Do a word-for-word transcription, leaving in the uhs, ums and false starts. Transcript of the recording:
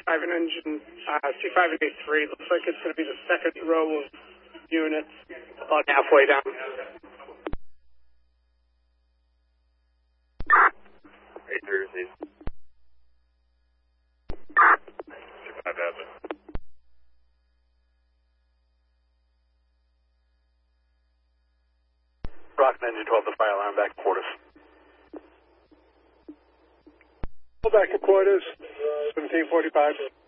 five and engine, uh, C five and A three. Looks like it's going to be the second row of units, about halfway down. Hey, Jersey. C five Avenue. Rockland Engine twelve, the fire alarm back to quarters. Back to quarters, seventeen forty-five.